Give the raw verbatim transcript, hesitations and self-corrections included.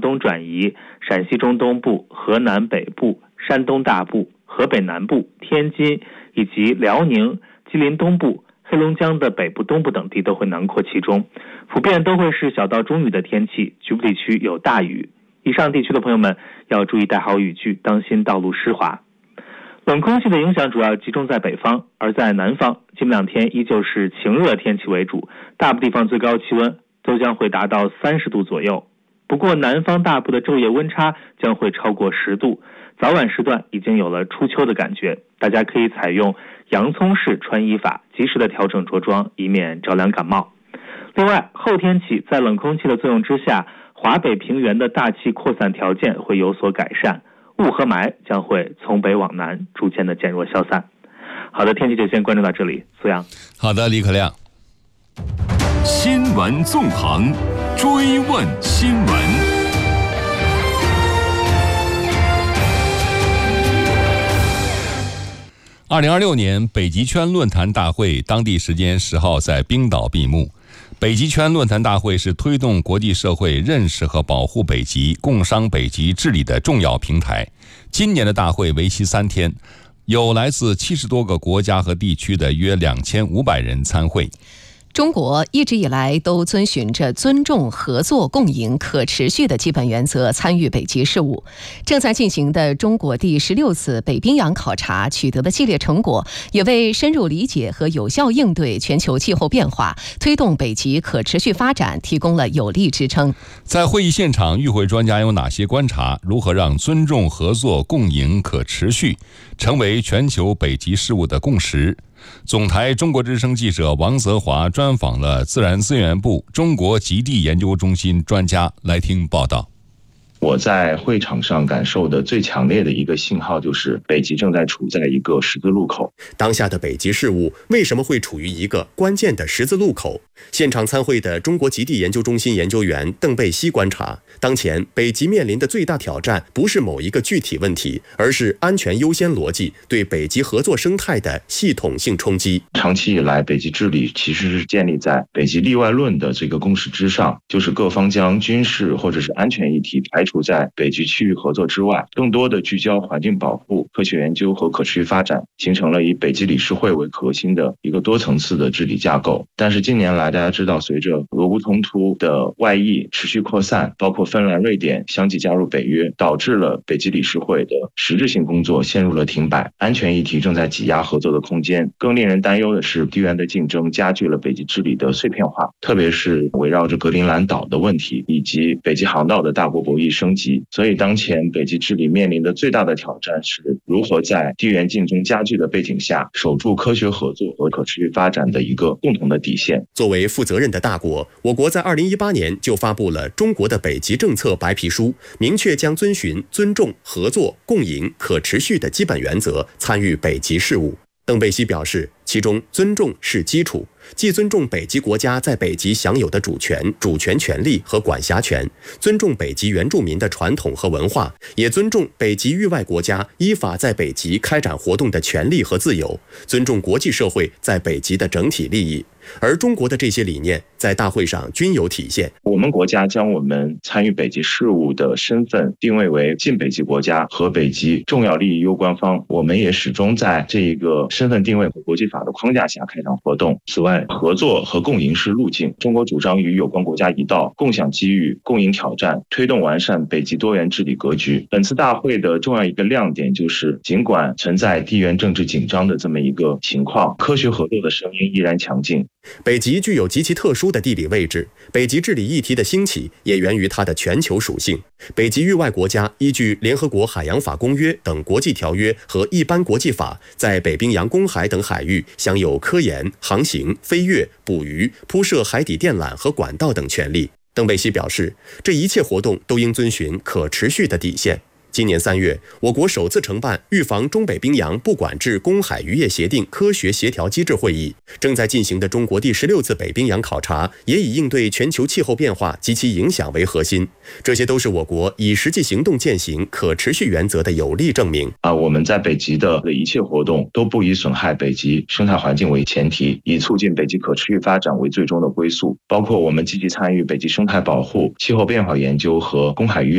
东转移、陕西中东部、河南北部、山东大部、河北南部、天津以及辽宁、吉林东部、黑龙江的北部、东部等地都会囊括其中，普遍都会是小到中雨的天气，局部地区有大雨。以上地区的朋友们要注意带好雨具，当心道路湿滑。冷空气的影响主要集中在北方，而在南方，今两天依旧是晴热天气为主，大部地方最高气温都将会达到三十度左右。不过南方大部的昼夜温差将会超过十度，早晚时段已经有了初秋的感觉，大家可以采用洋葱式穿衣法，及时的调整着装，以免着凉感冒。另外，后天起在冷空气的作用之下，华北平原的大气扩散条件会有所改善，雾和霾将会从北往南逐渐的减弱消散。好的，天气就先关注到这里，苏阳。 好的，李可亮。 新闻纵横，追问新闻。 二零二六年北极圈论坛大会当地时间十号在冰岛闭幕。北极圈论坛大会是推动国际社会认识和保护北极、共商北极治理的重要平台。今年的大会为期三天，有来自七十多个国家和地区的约两千五百人参会。 中国一直以来都遵循着尊重、合作、共赢、可持续的基本原则参与北极事务。正在进行的中国第十六次北冰洋考察取得的系列成果，也为深入理解和有效应对全球气候变化、推动北极可持续发展提供了有力支撑。 在会议现场，与会专家有哪些观察？如何让尊重、合作、共赢、可持续成为全球北极事务的共识？总台中国之声记者王泽华专访了自然资源部中国极地研究中心专家，来听报道。 我在会场上感受的最强烈的一个信号就是北极正在处在一个十字路口。 当下的北极事务为什么会处于一个关键的十字路口？现场参会的中国极地研究中心研究员邓贝西观察，当前北极面临的最大挑战不是某一个具体问题，而是安全优先逻辑对北极合作生态的系统性冲击。 长期以来，北极治理其实是建立在北极例外论的这个共识之上，就是各方将军事或者是安全议题排除除在北极区域合作之外，更多的聚焦环境保护、科学研究和可持续发展，形成了以北极理事会为核心的一个多层次的治理架构。但是近年来，大家知道，随着俄乌冲突的外溢持续扩散，包括芬兰、瑞典相继加入北约，导致了北极理事会的实质性工作陷入了停摆，安全议题正在挤压合作的空间。更令人担忧的是，地缘的竞争加剧了北极治理的碎片化，特别是围绕着格陵兰岛的问题以及北极航道的大国博弈升级。所以当前北极治理面临的最大的挑战是如何在地缘竞争加剧的背景下，守住科学合作和可持续发展的一个共同的底线。 作为负责任的大国，我国在二零一八年就发布了中国的北极政策白皮书，明确将遵循尊重、合作、共赢、可持续的基本原则参与北极事务。邓贝西表示，其中尊重是基础，既尊重北极国家在北极享有的主权、主权权利和管辖权，尊重北极原住民的传统和文化，也尊重北极域外国家依法在北极开展活动的权利和自由，尊重国际社会在北极的整体利益。而中国的这些理念在大会上均有体现。 我们国家将我们参与北极事务的身份定位为近北极国家和北极重要利益攸关方，我们也始终在这一个身份定位和国际法的框架下开展活动。此外，合作和共赢是路径，中国主张与有关国家一道，共享机遇，共赢挑战，推动完善北极多元治理格局。本次大会的重要一个亮点就是，尽管存在地缘政治紧张的这么一个情况，科学合作的声音依然强劲。 北极具有极其特殊的地理位置，北极治理议题的兴起也源于它的全球属性。北极域外国家依据联合国海洋法公约等国际条约和一般国际法，在北冰洋公海等海域享有科研、航行、飞越、捕鱼、铺设海底电缆和管道等权利。邓贝西表示，这一切活动都应遵循可持续的底线。今年三月，我国首次承办预防中北冰洋不管制公海渔业协定科学协调机制会议。正在进行的中国第十六次北冰洋考察，也以应对全球气候变化及其影响为核心。这些都是我国以实际行动践行可持续原则的有力证明。 啊，我们在北极的一切活动都不以损害北极生态环境为前提，以促进北极可持续发展为最终的归宿。包括我们积极参与北极生态保护、气候变化研究和公海渔业